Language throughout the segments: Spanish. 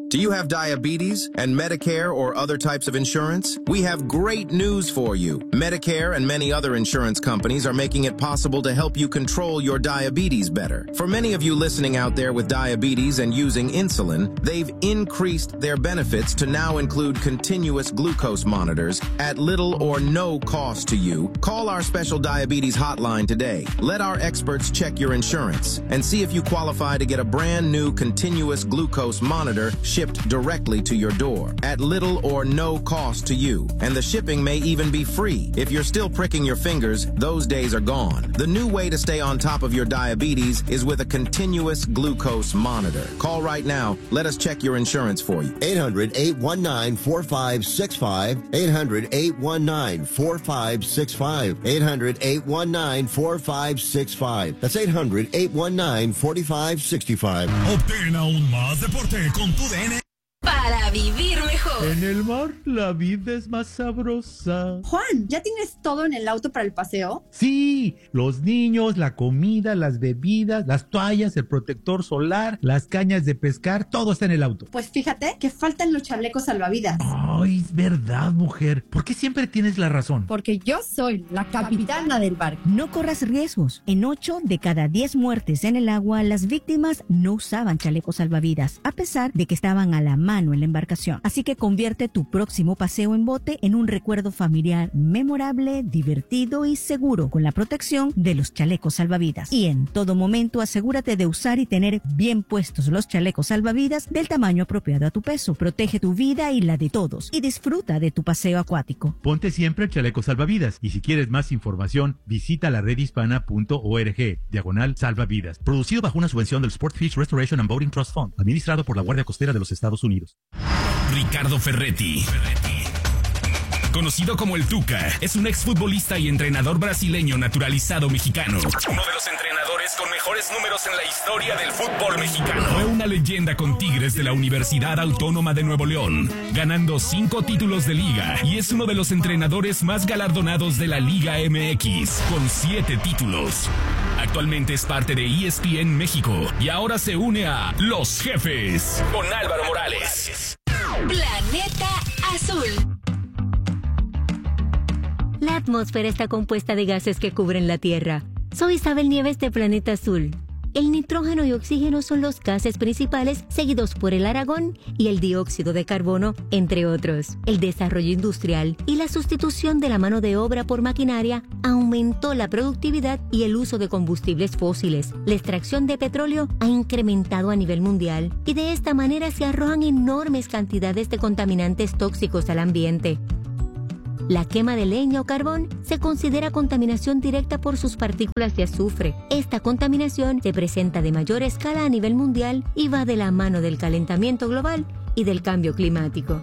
Do you have diabetes and Medicare or other types of insurance? We have great news for you. Medicare and many other insurance companies are making it possible to help you control your diabetes better. For many of you listening out there with diabetes and using insulin, they've increased their benefits to now include continuous glucose monitors at little or no cost to you. Call our special diabetes hotline today. Let our experts check your insurance and see if you qualify to get a brand new continuous glucose monitor shipped directly to your door at little or no cost to you. And the shipping may even be free. If you're still pricking your fingers, those days are gone. The new way to stay on top of your diabetes is with a continuous glucose monitor. Call right now. Let us check your insurance for you. 800-819-4565. 800-819-4565. 800-819-4565. That's 800-819-4565. Obtén aún más deporte con tu DN. Para vivir mejor. En el mar la vida es más sabrosa. Juan, ¿ya tienes todo en el auto para el paseo? Sí, los niños, la comida, las bebidas, las toallas, el protector solar, las cañas de pescar, todo está en el auto. Pues fíjate que faltan los chalecos salvavidas. Ay, es verdad, mujer. ¿Por qué siempre tienes la razón? Porque yo soy la capitana del barco. No corras riesgos. En 8 de cada 10 muertes en el agua, las víctimas no usaban chalecos salvavidas, a pesar de que estaban a la mano en la embarcación. Así que convierte tu próximo paseo en bote en un recuerdo familiar memorable, divertido y seguro con la protección de los chalecos salvavidas. Y en todo momento asegúrate de usar y tener bien puestos los chalecos salvavidas del tamaño apropiado a tu peso. Protege tu vida y la de todos y disfruta de tu paseo acuático. Ponte siempre el chaleco salvavidas y si quieres más información visita la redhispana.org/salvavidas. Producido bajo una subvención del Sport Fish Restoration and Boating Trust Fund, administrado por la Guardia Costera de los Estados Unidos. Ricardo Ferretti. Conocido como el Tuca, es un exfutbolista y entrenador brasileño naturalizado mexicano. Uno de los entrenadores con mejores números en la historia del fútbol mexicano. Fue una leyenda con Tigres de la Universidad Autónoma de Nuevo León, ganando 5 títulos de liga y es uno de los entrenadores más galardonados de la Liga MX, con 7 títulos. Actualmente es parte de ESPN México y ahora se une a Los Jefes con Álvaro Morales. Planeta Azul. La atmósfera está compuesta de gases que cubren la Tierra. Soy Isabel Nieves de Planeta Azul. El nitrógeno y oxígeno son los gases principales, seguidos por el argón y el dióxido de carbono, entre otros. El desarrollo industrial y la sustitución de la mano de obra por maquinaria aumentó la productividad y el uso de combustibles fósiles. La extracción de petróleo ha incrementado a nivel mundial y de esta manera se arrojan enormes cantidades de contaminantes tóxicos al ambiente. La quema de leña o carbón se considera contaminación directa por sus partículas de azufre. Esta contaminación se presenta de mayor escala a nivel mundial y va de la mano del calentamiento global y del cambio climático.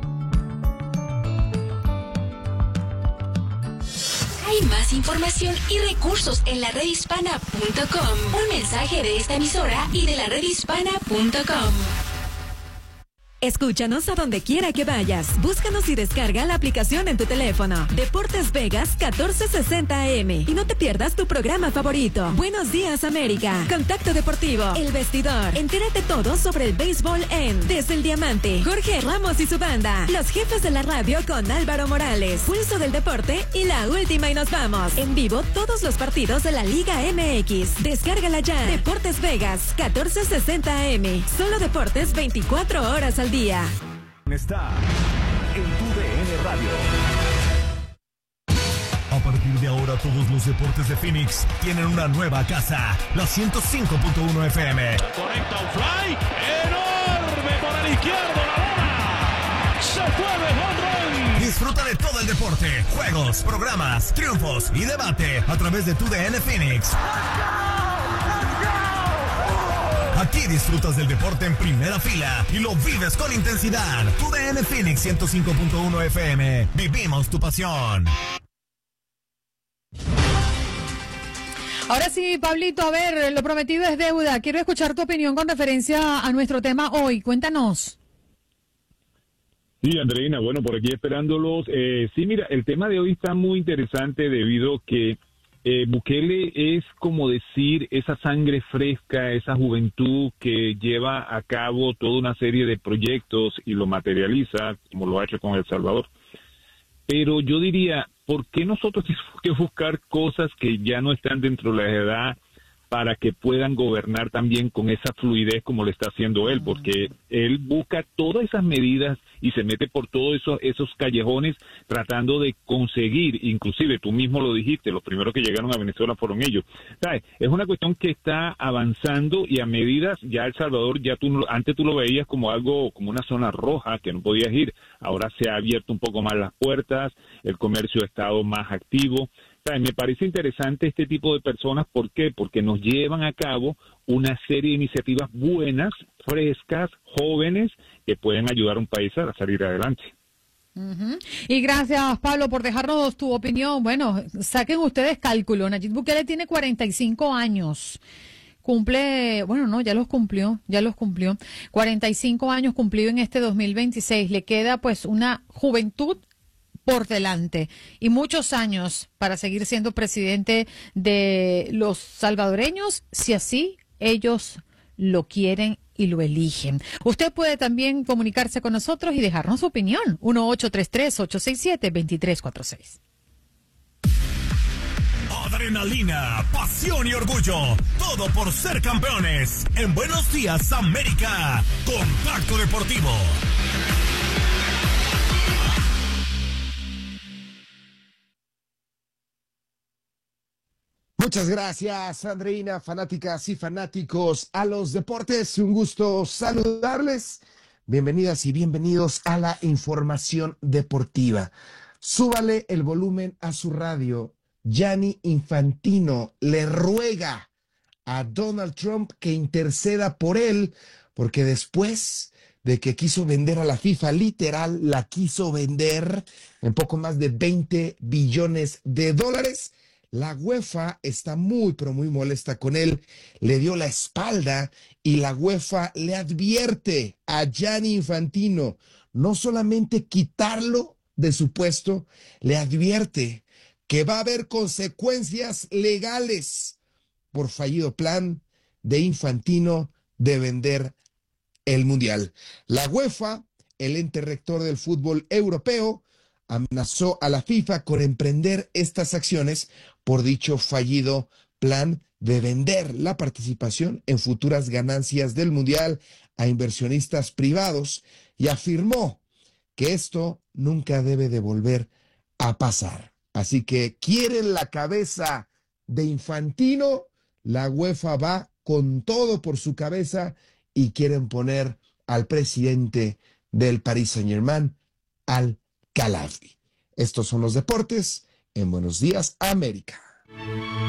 Hay más información y recursos en la redhispana.com. Un mensaje de esta emisora y de la redhispana.com. Escúchanos a donde quiera que vayas. Búscanos y descarga la aplicación en tu teléfono. Deportes Vegas 1460 AM. Y no te pierdas tu programa favorito. Buenos días, América. Contacto Deportivo. El Vestidor. Entérate todo sobre el béisbol en Desde el Diamante. Jorge Ramos y su banda. Los Jefes de la Radio con Álvaro Morales. Pulso del Deporte y La Última y nos vamos. En vivo todos los partidos de la Liga MX. Descárgala ya. Deportes Vegas 1460 AM. Solo deportes 24 horas al día. Está en tu DN Radio. A partir de ahora todos los deportes de Phoenix tienen una nueva casa, la 105.1 FM. Conecta un fly enorme por el izquierdo, la bola se fue de home run. Disfruta de todo el deporte, juegos, programas, triunfos y debate a través de tu DN Phoenix. Aquí disfrutas del deporte en primera fila y lo vives con intensidad. Tu DN Phoenix 105.1 FM. Vivimos tu pasión. Ahora sí, Pablito, a ver, lo prometido es deuda. Quiero escuchar tu opinión con referencia a nuestro tema hoy. Cuéntanos. Sí, Andreina, bueno, por aquí esperándolos. Sí, mira, el tema de hoy está muy interesante debido a que Bukele es como decir esa sangre fresca, esa juventud que lleva a cabo toda una serie de proyectos y lo materializa, como lo ha hecho con El Salvador. Pero yo diría, ¿por qué nosotros tenemos que buscar cosas que ya no están dentro de la edad para que puedan gobernar también con esa fluidez como lo está haciendo él? Porque él busca todas esas medidas y se mete por todos esos callejones tratando de conseguir, inclusive tú mismo lo dijiste, los primeros que llegaron a Venezuela fueron ellos. ¿Sabes? Es una cuestión que está avanzando y a medidas, ya El Salvador, antes tú lo veías como algo, como una zona roja que no podías ir, ahora se ha abierto un poco más las puertas, el comercio ha estado más activo. Me parece interesante este tipo de personas. ¿Por qué? Porque nos llevan a cabo una serie de iniciativas buenas, frescas, jóvenes, que pueden ayudar a un país a salir adelante. Y gracias, Pablo, por dejarnos tu opinión. Bueno, saquen ustedes cálculo. Nayib Bukele tiene 45 años. Ya los cumplió. 45 años cumplido en este 2026. Le queda pues una juventud por delante y muchos años para seguir siendo presidente de los salvadoreños, si así ellos lo quieren y lo eligen. Usted puede también comunicarse con nosotros y dejarnos su opinión. 1-833-867-2346. Adrenalina, pasión y orgullo. Todo por ser campeones. En Buenos Días, América. Contacto Deportivo. Muchas gracias, Andreina, fanáticas y fanáticos a los deportes. Un gusto saludarles. Bienvenidas y bienvenidos a la información deportiva. Súbale el volumen a su radio. Gianni Infantino le ruega a Donald Trump que interceda por él, porque después de que quiso vender a la FIFA, literal, la quiso vender en poco más de 20 billones de dólares. La UEFA está muy, pero muy molesta con él, le dio la espalda y la UEFA le advierte a Gianni Infantino no solamente quitarlo de su puesto, le advierte que va a haber consecuencias legales por fallido plan de Infantino de vender el Mundial. La UEFA, el ente rector del fútbol europeo, amenazó a la FIFA con emprender estas acciones por dicho fallido plan de vender la participación en futuras ganancias del Mundial a inversionistas privados y afirmó que esto nunca debe de volver a pasar. Así que quieren la cabeza de Infantino, la UEFA va con todo por su cabeza y quieren poner al presidente del Paris Saint-Germain, Al Khelaïfi. Estos son los deportes en Buenos Días, América.